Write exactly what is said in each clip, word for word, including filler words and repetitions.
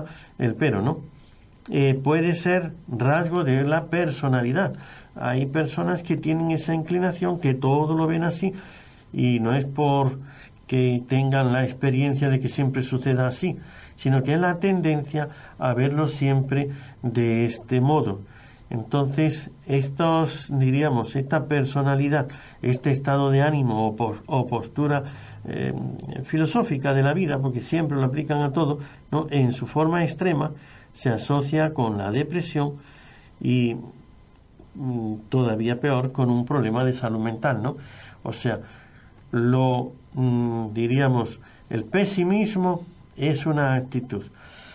el pero, ¿no? Eh, puede ser rasgo de la personalidad. Hay personas que tienen esa inclinación, que todo lo ven así, y no es por que tengan la experiencia de que siempre suceda así, sino que es la tendencia a verlo siempre de este modo. Entonces, estos, diríamos, esta personalidad, este estado de ánimo o, por, o postura eh, filosófica de la vida, porque siempre lo aplican a todo, ¿no?, en su forma extrema, se asocia con la depresión y mm, todavía peor con un problema de salud mental, ¿no? O sea, lo mm, diríamos, el pesimismo es una actitud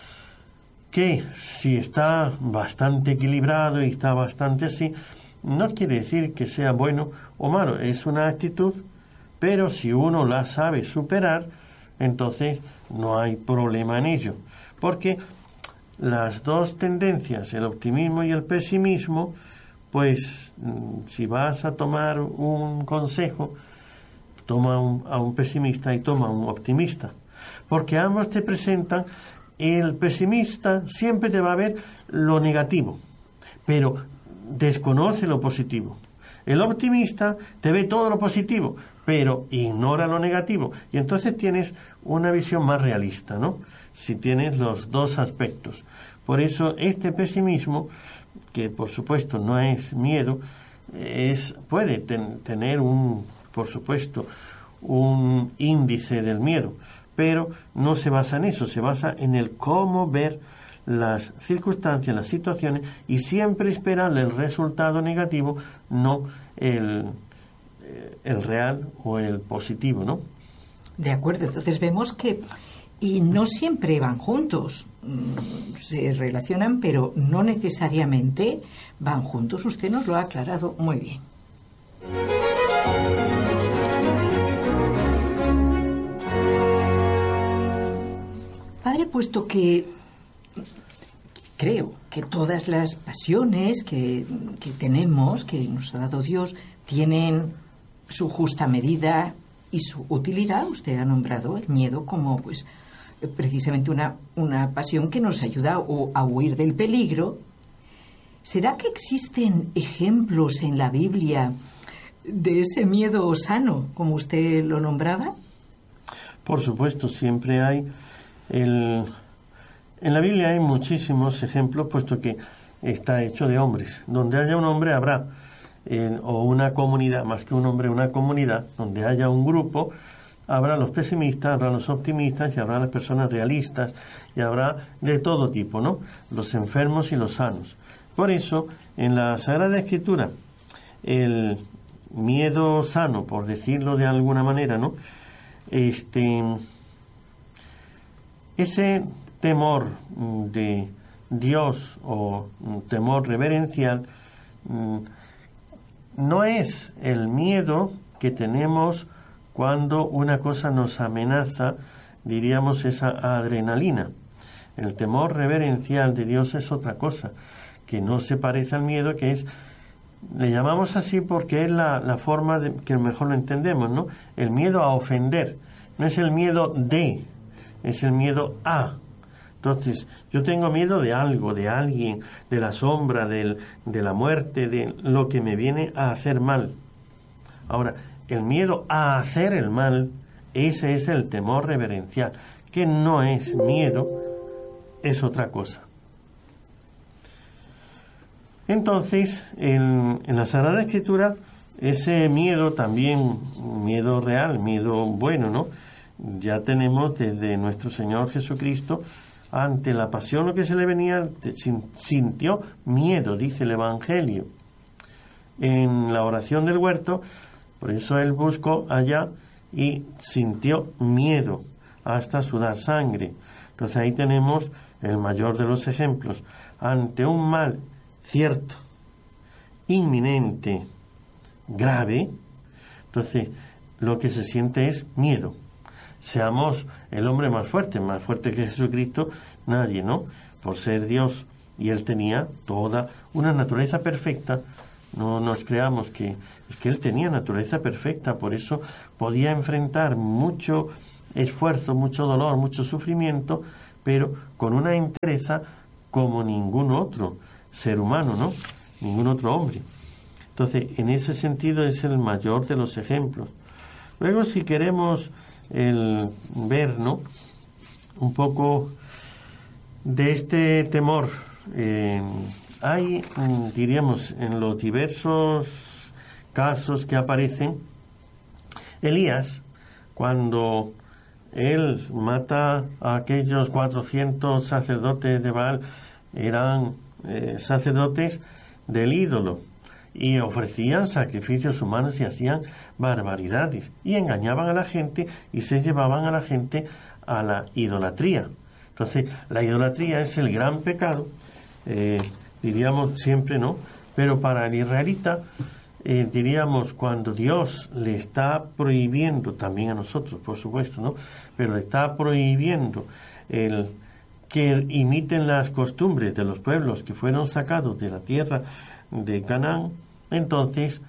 que, si está bastante equilibrado y está bastante así, no quiere decir que sea bueno o malo, es una actitud, pero si uno la sabe superar, entonces no hay problema en ello, porque las dos tendencias, el optimismo y el pesimismo, pues si vas a tomar un consejo, toma un, a un pesimista y toma a un optimista, porque ambos te presentan. El pesimista siempre te va a ver lo negativo, pero desconoce lo positivo. El optimista te ve todo lo positivo, pero ignora lo negativo. Y entonces tienes una visión más realista, ¿no? Si tienes los dos aspectos. Por eso este pesimismo, que por supuesto no es miedo, es puede ten, tener un, por supuesto, un índice del miedo, pero no se basa en eso, se basa en el cómo ver las circunstancias, las situaciones, y siempre esperar el resultado negativo, no el, el real o el positivo, ¿no? De acuerdo, entonces vemos que, y no siempre van juntos, se relacionan, pero no necesariamente van juntos. Usted nos lo ha aclarado muy bien. Padre, puesto que creo que todas las pasiones que, que tenemos, que nos ha dado Dios, tienen su justa medida y su utilidad, usted ha nombrado el miedo como pues precisamente una, una pasión que nos ayuda a, a huir del peligro. ¿Será que existen ejemplos en la Biblia de ese miedo sano, como usted lo nombraba? Por supuesto, siempre hay. El, en la Biblia hay muchísimos ejemplos, puesto que está hecho de hombres. Donde haya un hombre habrá, eh, o una comunidad, más que un hombre, una comunidad, donde haya un grupo, habrá los pesimistas, habrá los optimistas y habrá las personas realistas y habrá de todo tipo, ¿no? Los enfermos y los sanos. Por eso, en la Sagrada Escritura, el miedo sano, por decirlo de alguna manera, ¿no?, este... ese temor de Dios o temor reverencial no es el miedo que tenemos cuando una cosa nos amenaza, diríamos esa adrenalina. El temor reverencial de Dios es otra cosa, que no se parece al miedo, que es, le llamamos así porque es la, la forma de, que mejor lo entendemos, ¿no? El miedo a ofender, no es el miedo de, es el miedo a. Entonces, yo tengo miedo de algo, de alguien, de la sombra, del, de la muerte, de lo que me viene a hacer mal. Ahora, el miedo a hacer el mal, ese es el temor reverencial, que no es miedo, es otra cosa. Entonces, en, en la Sagrada Escritura, ese miedo también, miedo real, miedo bueno, ¿no?, ya tenemos desde nuestro Señor Jesucristo, ante la pasión lo que se le venía, sintió miedo, dice el Evangelio. En la oración del huerto, por eso él buscó allá y sintió miedo hasta sudar sangre. Entonces ahí tenemos el mayor de los ejemplos. Ante un mal cierto, inminente, grave, entonces lo que se siente es miedo. Seamos el hombre más fuerte, más fuerte que Jesucristo, nadie, ¿no? Por ser Dios, y él tenía toda una naturaleza perfecta. No nos creamos que es que él tenía naturaleza perfecta, por eso podía enfrentar mucho esfuerzo, mucho dolor, mucho sufrimiento, pero con una entereza como ningún otro ser humano, ¿no? Ningún otro hombre. Entonces, en ese sentido es el mayor de los ejemplos. Luego, si queremos el ver, ¿no?, un poco de este temor, eh, hay, diríamos, en los diversos casos que aparecen, Elías, cuando él mata a aquellos cuatrocientos sacerdotes de Baal, eran eh, sacerdotes del ídolo, y ofrecían sacrificios humanos y hacían barbaridades, y engañaban a la gente y se llevaban a la gente a la idolatría. Entonces, la idolatría es el gran pecado, eh, diríamos siempre, ¿no? Pero para el israelita, eh, diríamos, cuando Dios le está prohibiendo, también a nosotros, por supuesto, ¿no?, pero le está prohibiendo el que imiten las costumbres de los pueblos que fueron sacados de la tierra de Canaán, entonces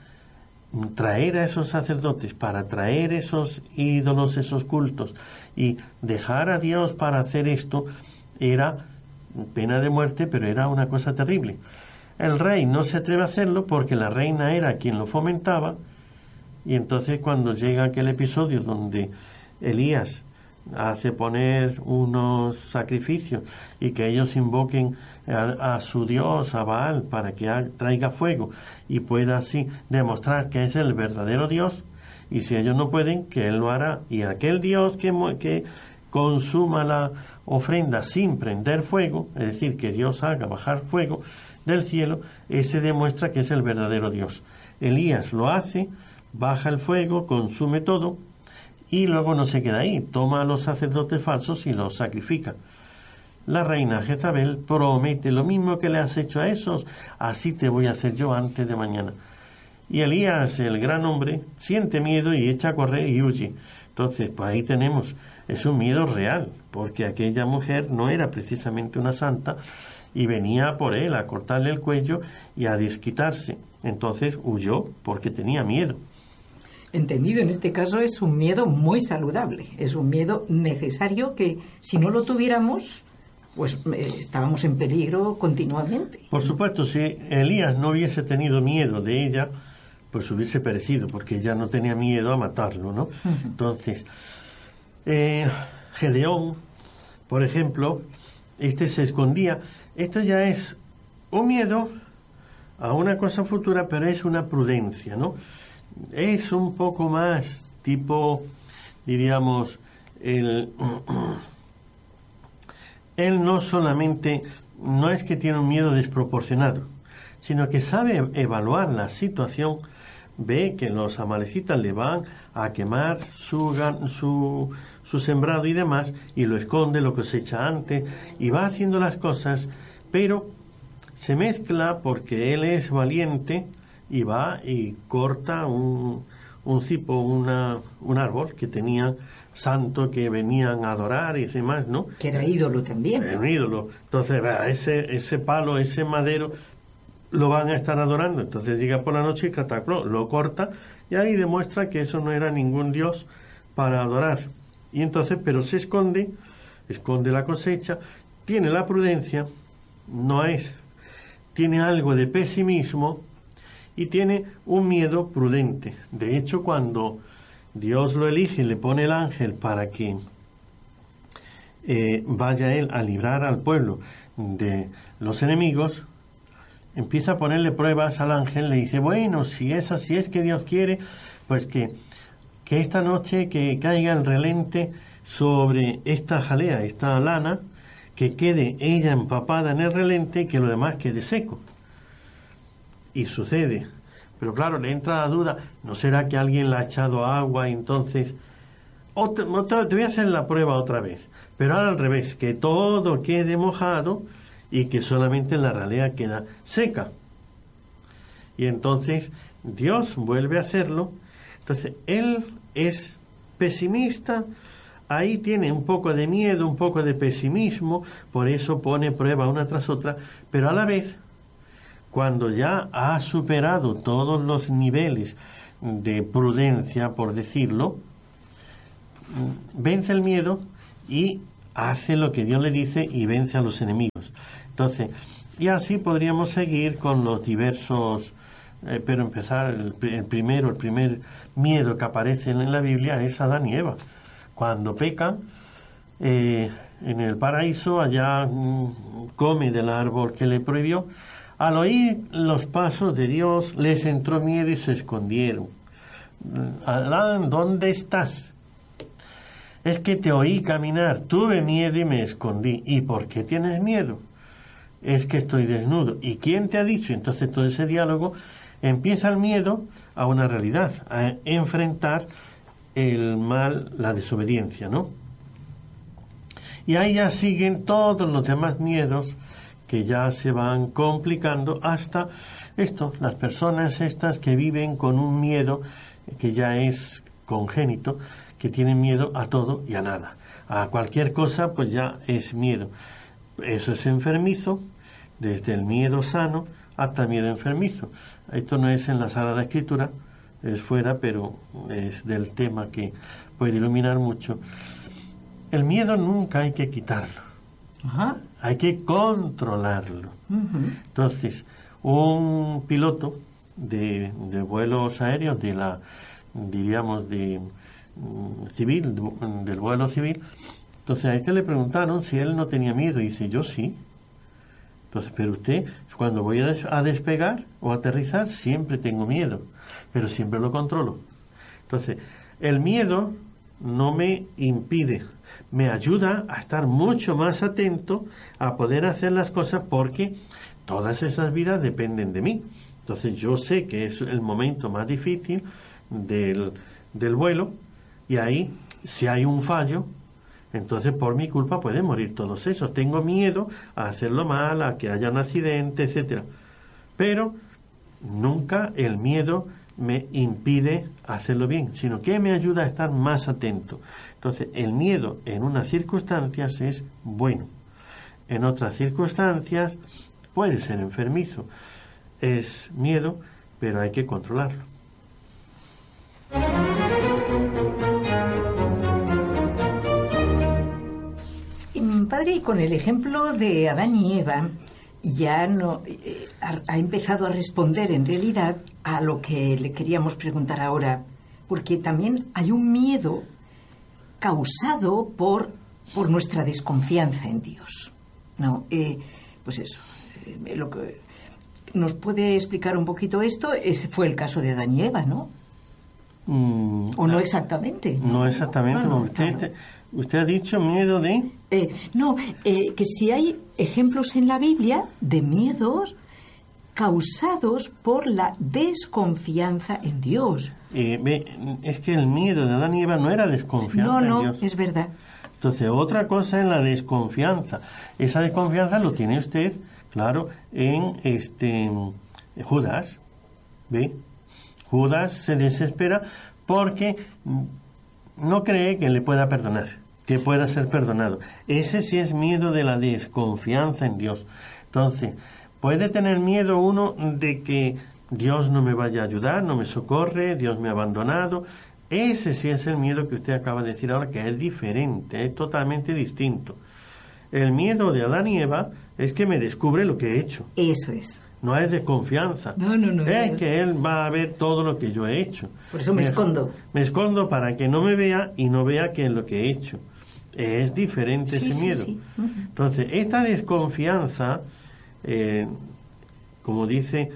traer a esos sacerdotes para traer esos ídolos, esos cultos, y dejar a Dios para hacer esto, era pena de muerte, pero era una cosa terrible. El rey no se atreve a hacerlo porque la reina era quien lo fomentaba, y entonces cuando llega aquel episodio donde Elías hace poner unos sacrificios y que ellos invoquen a, a su Dios, a Baal, para que ha, traiga fuego y pueda así demostrar que es el verdadero Dios, y si ellos no pueden, que él lo hará, y aquel Dios que, que consuma la ofrenda sin prender fuego, es decir, que Dios haga bajar fuego del cielo, ese demuestra que es el verdadero Dios. Elías lo hace, baja el fuego, consume todo, y luego no se queda ahí, toma a los sacerdotes falsos y los sacrifica. La reina Jezabel promete: lo mismo que le has hecho a esos, así te voy a hacer yo antes de mañana. Y Elías, el gran hombre, siente miedo y echa a correr y huye. Entonces, pues ahí tenemos, es un miedo real, porque aquella mujer no era precisamente una santa y venía por él a cortarle el cuello y a desquitarse. Entonces huyó porque tenía miedo. Entendido, en este caso es un miedo muy saludable, es un miedo necesario que si no lo tuviéramos, pues eh, estábamos en peligro continuamente. Por supuesto, si Elías no hubiese tenido miedo de ella, pues hubiese perecido, porque ella no tenía miedo a matarlo, ¿no? Uh-huh. Entonces, eh, Gedeón, por ejemplo, este se escondía. Esto ya es un miedo a una cosa futura, pero es una prudencia, ¿no? Es un poco más tipo, diríamos, el, él no solamente, no es que tiene un miedo desproporcionado, sino que sabe evaluar la situación, ve que los amalecitas le van a quemar su, su, su sembrado y demás, y lo esconde, lo cosecha antes, y va haciendo las cosas, pero se mezcla porque él es valiente, y va y corta un, un cipo, una, un árbol que tenía santo que venían a adorar y demás, ¿no? Que era ídolo también. Era un ídolo. Entonces, ese, ese palo, ese madero, lo van a estar adorando. Entonces llega por la noche y catacló, lo corta, y ahí demuestra que eso no era ningún dios para adorar. Y entonces, pero se esconde, esconde la cosecha, tiene la prudencia, no es, tiene algo de pesimismo, y tiene un miedo prudente. De hecho, cuando Dios lo elige y le pone el ángel para que eh, vaya él a librar al pueblo de los enemigos, empieza a ponerle pruebas al ángel, le dice: bueno, si es así, es que Dios quiere, pues que, que esta noche que caiga el relente sobre esta jalea, esta lana, que quede ella empapada en el relente y que lo demás quede seco. Y sucede, pero claro, le entra la duda: ¿no será que alguien le ha echado agua y entonces otra, otra, te voy a hacer la prueba otra vez, pero ahora al revés, que todo quede mojado y que solamente la ralea queda seca? Y entonces Dios vuelve a hacerlo. Entonces él es pesimista, ahí tiene un poco de miedo, un poco de pesimismo, por eso pone prueba una tras otra, pero a la vez, cuando ya ha superado todos los niveles de prudencia, por decirlo, vence el miedo y hace lo que Dios le dice y vence a los enemigos. Entonces, y así podríamos seguir con los diversos, eh, pero empezar el, el primero, el primer miedo que aparece en la Biblia es Adán y Eva. Cuando pecan, eh, en el paraíso, allá mm, come del árbol que le prohibió. Al oír los pasos de Dios, les entró miedo y se escondieron. Adán, ¿dónde estás? Es que te oí caminar, tuve miedo y me escondí. ¿Y por qué tienes miedo? Es que estoy desnudo. ¿Y quién te ha dicho? Entonces todo ese diálogo empieza el miedo a una realidad, a enfrentar el mal, la desobediencia, ¿no? Y ahí ya siguen todos los demás miedos que ya se van complicando hasta esto, las personas estas que viven con un miedo que ya es congénito, que tienen miedo a todo y a nada. A cualquier cosa, pues ya es miedo. Eso es enfermizo, desde el miedo sano hasta el miedo enfermizo. Esto no es en la Sagrada Escritura, es fuera, pero es del tema que puede iluminar mucho. El miedo nunca hay que quitarlo. Ajá. Hay que controlarlo. Uh-huh. Entonces, un piloto de, de vuelos aéreos, de la, diríamos, de um, civil, de, del vuelo civil, entonces a este le preguntaron si él no tenía miedo, y dice, yo sí. Entonces, pero usted, cuando voy a, des- a despegar o aterrizar, siempre tengo miedo, pero siempre lo controlo. Entonces, el miedo no me impide, me ayuda a estar mucho más atento a poder hacer las cosas, porque todas esas vidas dependen de mí. Entonces yo sé que es el momento más difícil del, del vuelo, y ahí si hay un fallo, entonces por mi culpa pueden morir todos esos. Tengo miedo a hacerlo mal, a que haya un accidente, etcétera. Pero nunca el miedo me impide hacerlo bien, sino que me ayuda a estar más atento. Entonces, el miedo en unas circunstancias es bueno. En otras circunstancias puede ser enfermizo. Es miedo, pero hay que controlarlo. Padre, y con el ejemplo de Adán y Eva, ya no eh, ha, ha empezado a responder en realidad a lo que le queríamos preguntar ahora, porque también hay un miedo causado por, por nuestra desconfianza en Dios, ¿no? Eh, pues eso, eh, lo que nos puede explicar un poquito esto. Ese fue el caso de Adán y Eva, ¿no? Mm, ¿O no exactamente? No exactamente, no, no, usted, claro. usted ha dicho miedo de... Eh, no, eh, que si hay ejemplos en la Biblia de miedos causados por la desconfianza en Dios. Eh, ve, es que el miedo de Adán y Eva no era desconfianza no, no, en Dios. Es verdad. Entonces, otra cosa es la desconfianza. Esa desconfianza lo tiene usted, claro, en este Judas. ¿Ve? Judas se desespera porque no cree que le pueda perdonar, que pueda ser perdonado. Ese sí es miedo de la desconfianza en Dios. Entonces, puede tener miedo uno de que Dios no me vaya a ayudar, no me socorre, Dios me ha abandonado. Ese sí es el miedo que usted acaba de decir ahora, que es diferente, es totalmente distinto. El miedo de Adán y Eva es que me descubre lo que he hecho. Eso es. No es desconfianza. No, no, no. Es no. que él va a ver todo lo que yo he hecho. Por eso me, me escondo. Me escondo para que no me vea y no vea qué es lo que he hecho. Es diferente sí, ese sí, miedo. Sí. Uh-huh. Entonces, esta desconfianza, eh, como dice,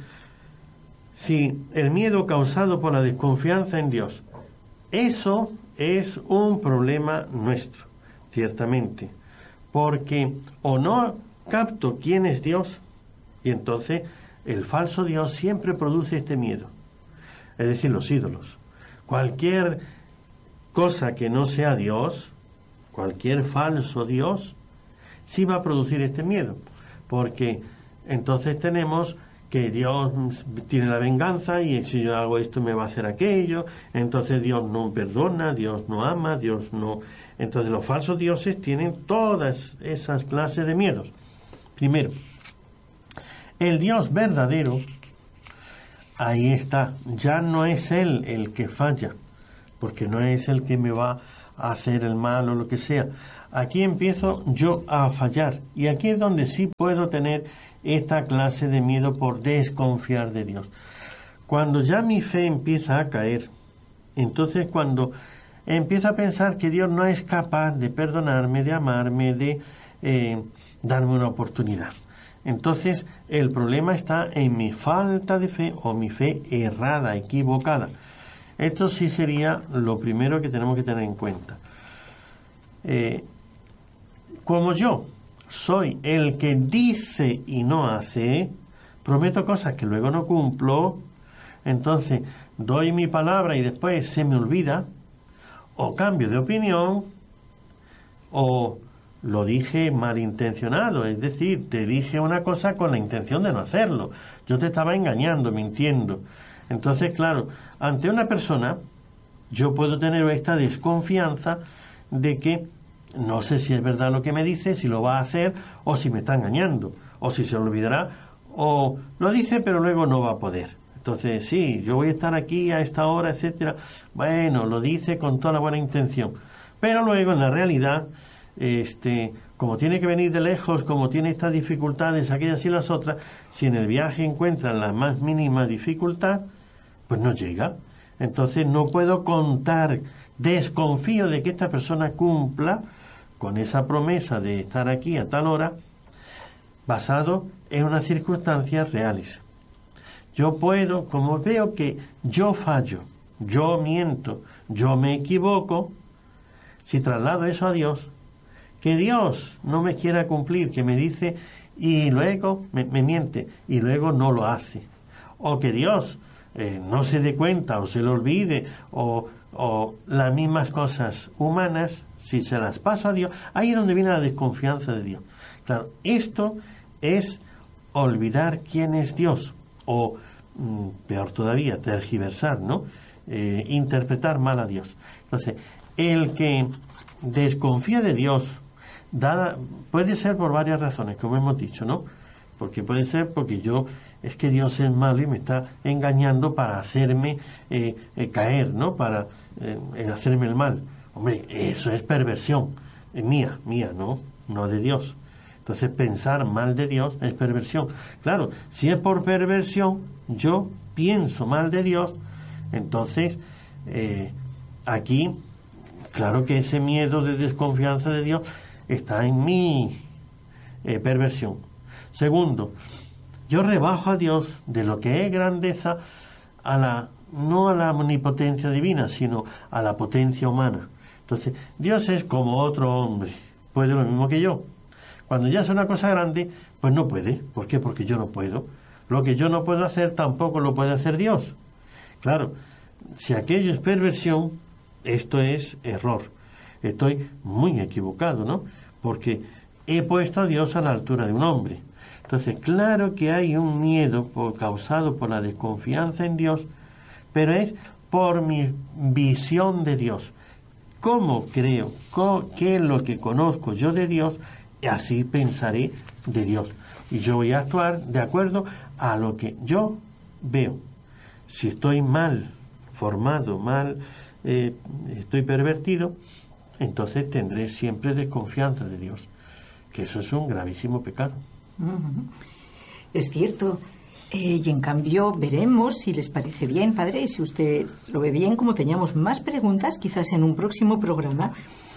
si el miedo causado por la desconfianza en Dios, eso es un problema nuestro, ciertamente, porque o no capto quién es Dios, y entonces el falso Dios siempre produce este miedo, es decir, los ídolos. Cualquier cosa que no sea Dios, cualquier falso Dios, sí va a producir este miedo, porque entonces tenemos que Dios tiene la venganza, y si yo hago esto me va a hacer aquello, entonces Dios no perdona, Dios no ama, Dios no... Entonces los falsos dioses tienen todas esas clases de miedos. Primero, el Dios verdadero, ahí está, ya no es Él el que falla, porque no es el que me va a hacer el mal o lo que sea. aquí empiezo yo a fallar. Y aquí es donde sí puedo tener esta clase de miedo por desconfiar de Dios. Cuando ya mi fe empieza a caer, entonces cuando empiezo a pensar que Dios no es capaz de perdonarme, de amarme, de eh, darme una oportunidad. Entonces el problema está en mi falta de fe o mi fe errada, equivocada. Esto sí sería lo primero que tenemos que tener en cuenta. Eh, como yo soy el que dice y no hace, prometo cosas que luego no cumplo, entonces doy mi palabra y después se me olvida, o cambio de opinión, o lo dije malintencionado, es decir, te dije una cosa con la intención de no hacerlo. Yo te estaba engañando, mintiendo. Entonces, claro, ante una persona yo puedo tener esta desconfianza de que no sé si es verdad lo que me dice, si lo va a hacer o si me está engañando, o si se olvidará, o lo dice pero luego no va a poder. Entonces, sí, yo voy a estar aquí a esta hora, etcétera. Bueno, lo dice con toda la buena intención. Pero luego, en la realidad, este, como tiene que venir de lejos, como tiene estas dificultades, aquellas y las otras, si en el viaje encuentran la más mínima dificultad, pues no llega. Entonces, no puedo contar, desconfío de que esta persona cumpla con esa promesa de estar aquí a tal hora, basado en unas circunstancias reales. Yo puedo, como veo que yo fallo, yo miento, yo me equivoco, si traslado eso a Dios, que Dios no me quiera cumplir, que me dice y luego me, me miente y luego no lo hace, o que Dios eh, no se dé cuenta o se lo olvide, o, o las mismas cosas humanas, si se las paso a Dios, ahí es donde viene la desconfianza de Dios. Claro, esto es olvidar quién es Dios, o peor todavía, tergiversar, ¿no? Eh, interpretar mal a Dios. Entonces, el que desconfía de Dios, dada, puede ser por varias razones, como hemos dicho, ¿no? Porque puede ser porque yo, es que Dios es malo y me está engañando para hacerme eh, eh, caer, ¿no? Para eh, hacerme el mal. Hombre, eso es perversión, eh, mía, mía, ¿no? No de Dios. Entonces, pensar mal de Dios es perversión. Claro, si es por perversión, yo pienso mal de Dios, entonces, eh, aquí, claro que ese miedo de desconfianza de Dios está en mi eh, perversión. Segundo, yo rebajo a Dios de lo que es grandeza a la, no a la omnipotencia divina, sino a la potencia humana. Entonces, Dios es como otro hombre, puede lo mismo que yo. Cuando ya es una cosa grande, pues no puede. ¿Por qué? Porque yo no puedo. Lo que yo no puedo hacer tampoco lo puede hacer Dios. Claro, si aquello es perversión, esto es error. Estoy muy equivocado, ¿no? Porque he puesto a Dios a la altura de un hombre. Entonces, claro que hay un miedo por, causado por la desconfianza en Dios, pero es por mi visión de Dios. ¿Cómo creo? ¿Qué es lo que conozco yo de Dios? Y así pensaré de Dios. Y yo voy a actuar de acuerdo a lo que yo veo. Si estoy mal formado, mal, eh, estoy pervertido, entonces tendré siempre desconfianza de Dios. Que eso es un gravísimo pecado. Uh-huh. Es cierto. Eh, y en cambio veremos, si les parece bien, padre, y si usted lo ve bien, como teníamos más preguntas, quizás en un próximo programa,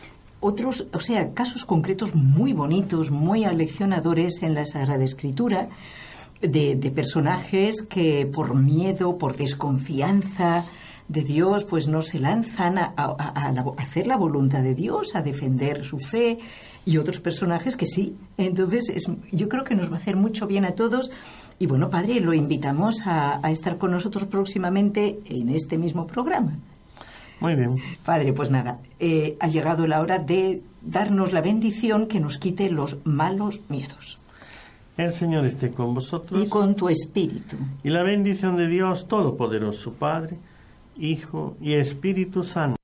otros, o sea, casos concretos muy bonitos, muy aleccionadores en la Sagrada Escritura, de, de personajes que por miedo, por desconfianza de Dios, pues no se lanzan a, a, a, la, a hacer la voluntad de Dios, a defender su fe, y otros personajes que sí. Entonces, es, yo creo que nos va a hacer mucho bien a todos. Y bueno, padre, lo invitamos a, a estar con nosotros próximamente en este mismo programa. Muy bien. Padre, pues nada, eh, ha llegado la hora de darnos la bendición que nos quite los malos miedos. El Señor esté con vosotros. Y con tu espíritu. Y la bendición de Dios Todopoderoso, Padre, Hijo y Espíritu Santo,